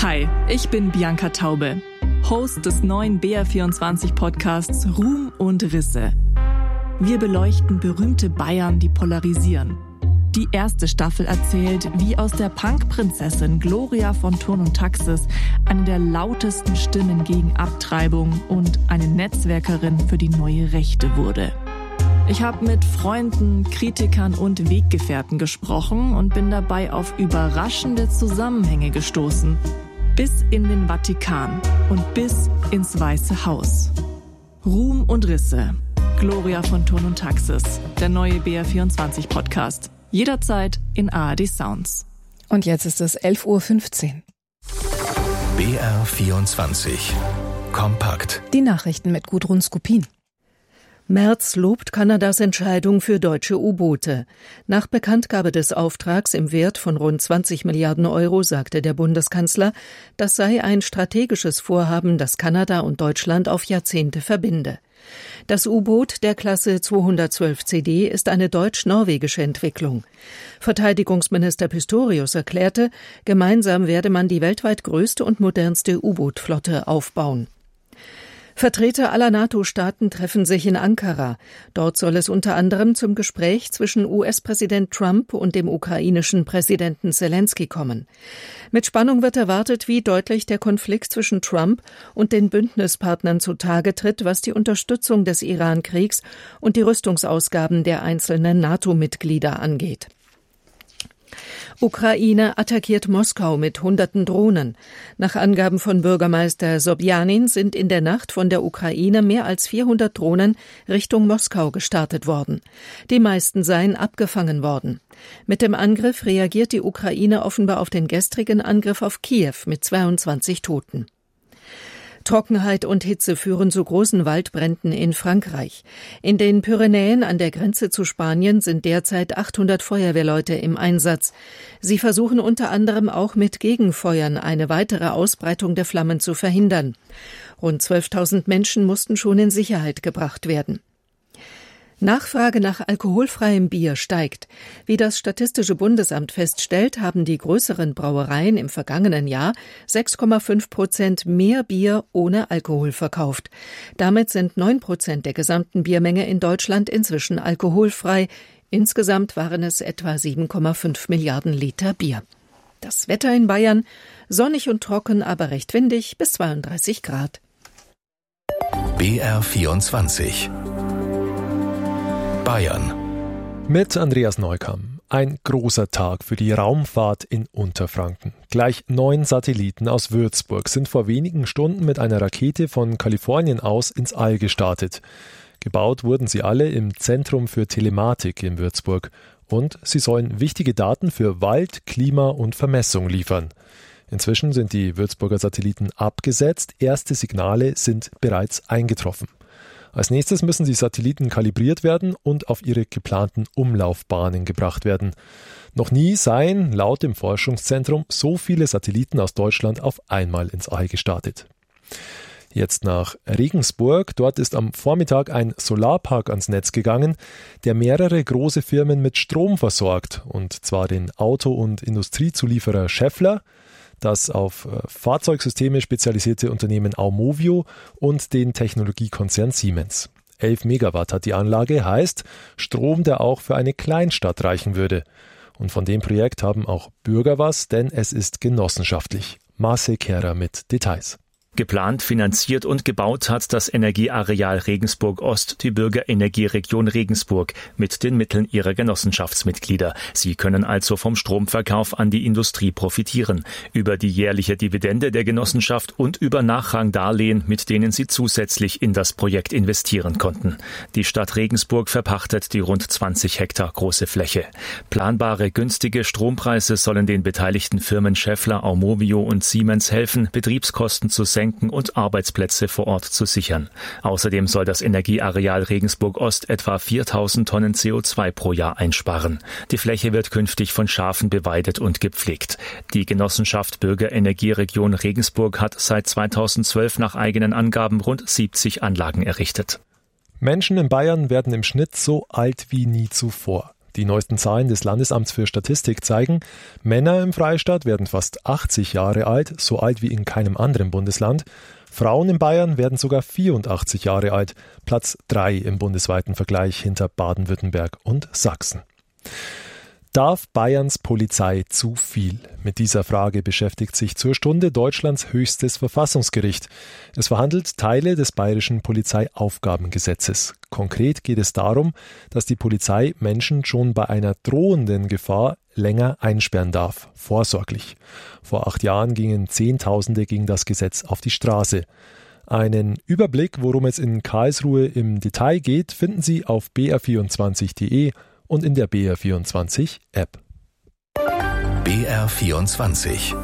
Hi, ich bin Bianca Taube, Host des neuen BR24-Podcasts Ruhm und Risse. Wir beleuchten berühmte Bayern, die polarisieren. Die erste Staffel erzählt, wie aus der Punk-Prinzessin Gloria von Thurn und Taxis eine der lautesten Stimmen gegen Abtreibung und eine Netzwerkerin für die neue Rechte wurde. Ich habe mit Freunden, Kritikern und Weggefährten gesprochen und bin dabei auf überraschende Zusammenhänge gestoßen. Bis in den Vatikan und bis ins Weiße Haus. Ruhm und Risse. Gloria von Thurn und Taxis. Der neue BR24-Podcast. Jederzeit in ARD Sounds. Und jetzt ist es 11:15 Uhr. BR24 Kompakt. Die Nachrichten mit Gudrun Skupin. Merz lobt Kanadas Entscheidung für deutsche U-Boote. Nach Bekanntgabe des Auftrags im Wert von rund 20 Milliarden Euro sagte der Bundeskanzler, das sei ein strategisches Vorhaben, das Kanada und Deutschland auf Jahrzehnte verbinde. Das U-Boot der Klasse 212 CD ist eine deutsch-norwegische Entwicklung. Verteidigungsminister Pistorius erklärte, gemeinsam werde man die weltweit größte und modernste U-Boot-Flotte aufbauen. Vertreter aller NATO-Staaten treffen sich in Ankara. Dort soll es unter anderem zum Gespräch zwischen US-Präsident Trump und dem ukrainischen Präsidenten Selenskyj kommen. Mit Spannung wird erwartet, wie deutlich der Konflikt zwischen Trump und den Bündnispartnern zutage tritt, was die Unterstützung des Iran-Kriegs und die Rüstungsausgaben der einzelnen NATO-Mitglieder angeht. Ukraine attackiert Moskau mit Hunderten Drohnen. Nach Angaben von Bürgermeister Sobjanin sind in der Nacht von der Ukraine mehr als 400 Drohnen Richtung Moskau gestartet worden. Die meisten seien abgefangen worden. Mit dem Angriff reagiert die Ukraine offenbar auf den gestrigen Angriff auf Kiew mit 22 Toten. Trockenheit und Hitze führen zu großen Waldbränden in Frankreich. In den Pyrenäen an der Grenze zu Spanien sind derzeit 800 Feuerwehrleute im Einsatz. Sie versuchen unter anderem auch mit Gegenfeuern eine weitere Ausbreitung der Flammen zu verhindern. Rund 12.000 Menschen mussten schon in Sicherheit gebracht werden. Nachfrage nach alkoholfreiem Bier steigt. Wie das Statistische Bundesamt feststellt, haben die größeren Brauereien im vergangenen Jahr 6,5% mehr Bier ohne Alkohol verkauft. Damit sind 9% der gesamten Biermenge in Deutschland inzwischen alkoholfrei. Insgesamt waren es etwa 7,5 Milliarden Liter Bier. Das Wetter in Bayern: sonnig und trocken, aber recht windig, bis 32 Grad. BR24 Bayern. Mit Andreas Neukamm. Ein großer Tag für die Raumfahrt in Unterfranken. Gleich 9 Satelliten aus Würzburg sind vor wenigen Stunden mit einer Rakete von Kalifornien aus ins All gestartet. Gebaut wurden sie alle im Zentrum für Telematik in Würzburg. Und sie sollen wichtige Daten für Wald, Klima und Vermessung liefern. Inzwischen sind die Würzburger Satelliten abgesetzt. Erste Signale sind bereits eingetroffen. Als nächstes müssen die Satelliten kalibriert werden und auf ihre geplanten Umlaufbahnen gebracht werden. Noch nie seien, laut dem Forschungszentrum, so viele Satelliten aus Deutschland auf einmal ins All gestartet. Jetzt nach Regensburg. Dort ist am Vormittag ein Solarpark ans Netz gegangen, der mehrere große Firmen mit Strom versorgt. Und zwar den Auto- und Industriezulieferer Schaeffler, das auf Fahrzeugsysteme spezialisierte Unternehmen Aumovio und den Technologiekonzern Siemens. 11 Megawatt hat die Anlage, heißt Strom, der auch für eine Kleinstadt reichen würde. Und von dem Projekt haben auch Bürger was, denn es ist genossenschaftlich. Marcel Kehrer mit Details. Geplant, finanziert und gebaut hat das Energieareal Regensburg-Ost die Bürgerenergieregion Regensburg mit den Mitteln ihrer Genossenschaftsmitglieder. Sie können also vom Stromverkauf an die Industrie profitieren, über die jährliche Dividende der Genossenschaft und über Nachrangdarlehen, mit denen sie zusätzlich in das Projekt investieren konnten. Die Stadt Regensburg verpachtet die rund 20 Hektar große Fläche. Planbare, günstige Strompreise sollen den beteiligten Firmen Schaeffler, Aumovio und Siemens helfen, Betriebskosten zu senken und Arbeitsplätze vor Ort zu sichern. Außerdem soll das Energieareal Regensburg-Ost etwa 4.000 Tonnen CO2 pro Jahr einsparen. Die Fläche wird künftig von Schafen beweidet und gepflegt. Die Genossenschaft Bürgerenergieregion Regensburg hat seit 2012 nach eigenen Angaben rund 70 Anlagen errichtet. Menschen in Bayern werden im Schnitt so alt wie nie zuvor. Die neuesten Zahlen des Landesamts für Statistik zeigen, Männer im Freistaat werden fast 80 Jahre alt, so alt wie in keinem anderen Bundesland. Frauen in Bayern werden sogar 84 Jahre alt, Platz 3 im bundesweiten Vergleich hinter Baden-Württemberg und Sachsen. Darf Bayerns Polizei zu viel? Mit dieser Frage beschäftigt sich zur Stunde Deutschlands höchstes Verfassungsgericht. Es verhandelt Teile des bayerischen Polizeiaufgabengesetzes. Konkret geht es darum, dass die Polizei Menschen schon bei einer drohenden Gefahr länger einsperren darf, vorsorglich. Vor 8 Jahren gingen Zehntausende gegen das Gesetz auf die Straße. Einen Überblick, worum es in Karlsruhe im Detail geht, finden Sie auf br24.de und in der BR24-App. BR24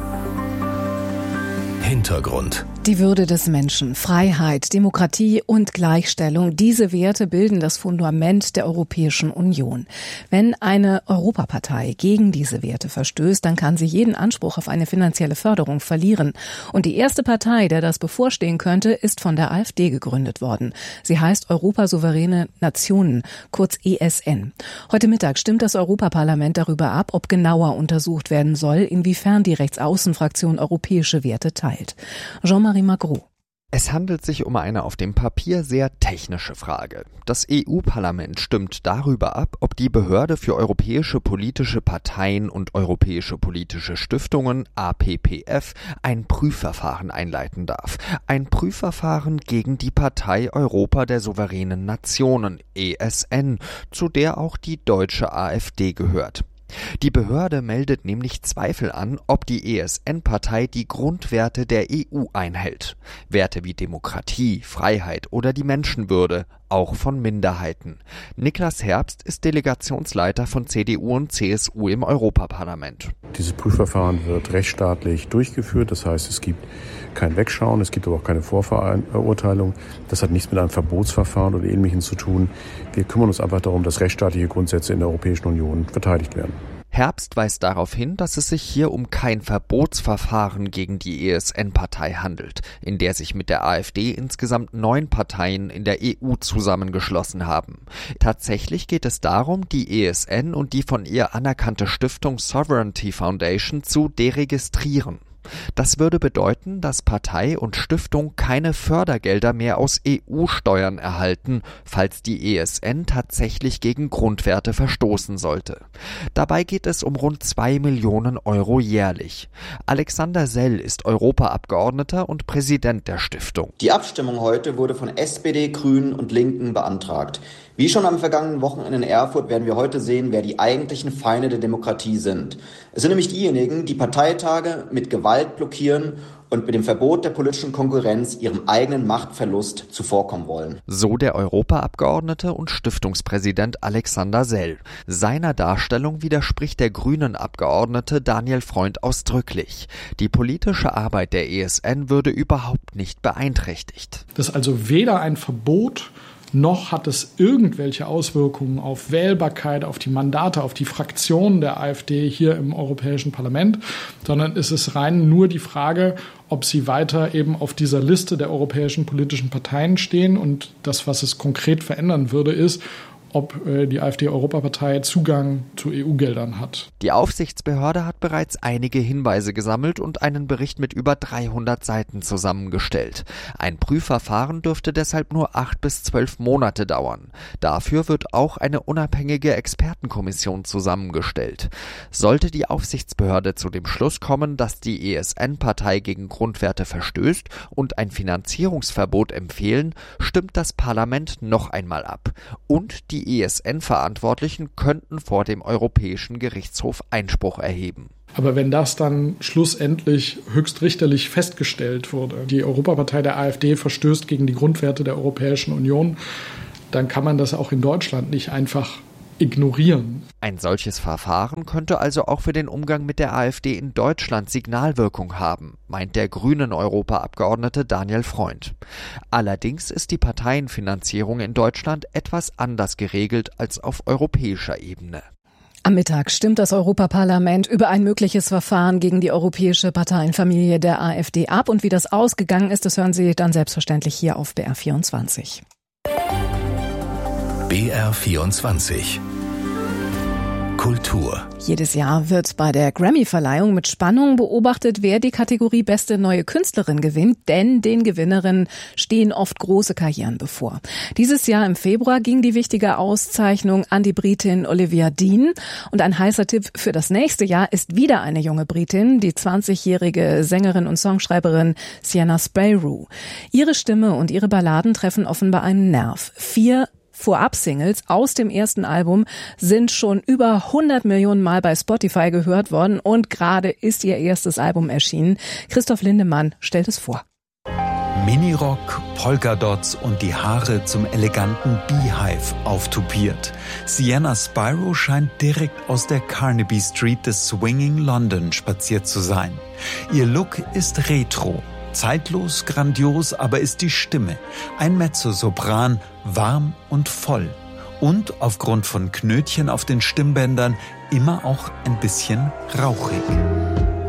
Hintergrund. Die Würde des Menschen, Freiheit, Demokratie und Gleichstellung, diese Werte bilden das Fundament der Europäischen Union. Wenn eine Europapartei gegen diese Werte verstößt, dann kann sie jeden Anspruch auf eine finanzielle Förderung verlieren. Und die erste Partei, der das bevorstehen könnte, ist von der AfD gegründet worden. Sie heißt Europa-Souveräne Nationen, kurz ESN. Heute Mittag stimmt das Europaparlament darüber ab, ob genauer untersucht werden soll, inwiefern die Rechtsaußenfraktion europäische Werte teilt. Jean-Marie Magro. Es handelt sich um eine auf dem Papier sehr technische Frage. Das EU-Parlament stimmt darüber ab, ob die Behörde für europäische politische Parteien und europäische politische Stiftungen, APPF, ein Prüfverfahren einleiten darf. Ein Prüfverfahren gegen die Partei Europa der souveränen Nationen, ESN, zu der auch die deutsche AfD gehört. Die Behörde meldet nämlich Zweifel an, ob die ESN-Partei die Grundwerte der EU einhält. Werte wie Demokratie, Freiheit oder die Menschenwürde, auch von Minderheiten. Niklas Herbst ist Delegationsleiter von CDU und CSU im Europaparlament. Dieses Prüfverfahren wird rechtsstaatlich durchgeführt, das heißt, es gibt kein Wegschauen, es gibt aber auch keine Vorverurteilung. Das hat nichts mit einem Verbotsverfahren oder Ähnlichem zu tun. Wir kümmern uns einfach darum, dass rechtsstaatliche Grundsätze in der Europäischen Union verteidigt werden. Herbst weist darauf hin, dass es sich hier um kein Verbotsverfahren gegen die ESN-Partei handelt, in der sich mit der AfD insgesamt 9 Parteien in der EU zusammengeschlossen haben. Tatsächlich geht es darum, die ESN und die von ihr anerkannte Stiftung Sovereignty Foundation zu deregistrieren. Das würde bedeuten, dass Partei und Stiftung keine Fördergelder mehr aus EU-Steuern erhalten, falls die ESN tatsächlich gegen Grundwerte verstoßen sollte. Dabei geht es um rund 2 Millionen Euro jährlich. Alexander Sell ist Europaabgeordneter und Präsident der Stiftung. Die Abstimmung heute wurde von SPD, Grünen und Linken beantragt. Wie schon am vergangenen Wochenende in Erfurt werden wir heute sehen, wer die eigentlichen Feinde der Demokratie sind. Es sind nämlich diejenigen, die Parteitage mit Gewalt blockieren und mit dem Verbot der politischen Konkurrenz ihrem eigenen Machtverlust zuvorkommen wollen. So der Europaabgeordnete und Stiftungspräsident Alexander Sell. Seiner Darstellung widerspricht der Grünen-Abgeordnete Daniel Freund ausdrücklich. Die politische Arbeit der ESN würde überhaupt nicht beeinträchtigt. Das ist also weder ein Verbot, noch hat es irgendwelche Auswirkungen auf Wählbarkeit, auf die Mandate, auf die Fraktionen der AfD hier im Europäischen Parlament, sondern es ist rein nur die Frage, ob sie weiter eben auf dieser Liste der europäischen politischen Parteien stehen. Und das, was es konkret verändern würde, ist, ob die AfD-Europapartei Zugang zu EU-Geldern hat. Die Aufsichtsbehörde hat bereits einige Hinweise gesammelt und einen Bericht mit über 300 Seiten zusammengestellt. Ein Prüfverfahren dürfte deshalb nur 8 bis 12 Monate dauern. Dafür wird auch eine unabhängige Expertenkommission zusammengestellt. Sollte die Aufsichtsbehörde zu dem Schluss kommen, dass die ESN-Partei gegen Grundwerte verstößt und ein Finanzierungsverbot empfehlen, stimmt das Parlament noch einmal ab. Und die ESN-Verantwortlichen könnten vor dem Europäischen Gerichtshof Einspruch erheben. Aber wenn das dann schlussendlich höchstrichterlich festgestellt wurde, die Europapartei der AfD verstößt gegen die Grundwerte der Europäischen Union, dann kann man das auch in Deutschland nicht einfach ignorieren. Ein solches Verfahren könnte also auch für den Umgang mit der AfD in Deutschland Signalwirkung haben, meint der Grünen-Europaabgeordnete Daniel Freund. Allerdings ist die Parteienfinanzierung in Deutschland etwas anders geregelt als auf europäischer Ebene. Am Mittag stimmt das Europaparlament über ein mögliches Verfahren gegen die europäische Parteienfamilie der AfD ab. Und wie das ausgegangen ist, das hören Sie dann selbstverständlich hier auf BR24. BR24 Kultur. Jedes Jahr wird bei der Grammy-Verleihung mit Spannung beobachtet, wer die Kategorie Beste neue Künstlerin gewinnt, denn den Gewinnerinnen stehen oft große Karrieren bevor. Dieses Jahr im Februar ging die wichtige Auszeichnung an die Britin Olivia Dean. Und ein heißer Tipp für das nächste Jahr ist wieder eine junge Britin, die 20-jährige Sängerin und Songschreiberin Sienna Spyro. Ihre Stimme und ihre Balladen treffen offenbar einen Nerv. 4 Vorab-Singles aus dem ersten Album sind schon über 100 Millionen Mal bei Spotify gehört worden und gerade ist ihr erstes Album erschienen. Christoph Lindemann stellt es vor. Minirock, Polkadots und die Haare zum eleganten Beehive auftupiert. Sienna Spyro scheint direkt aus der Carnaby Street des Swinging London spaziert zu sein. Ihr Look ist retro. Zeitlos, grandios, aber ist die Stimme. Ein Mezzosopran, warm und voll. Und aufgrund von Knötchen auf den Stimmbändern immer auch ein bisschen rauchig.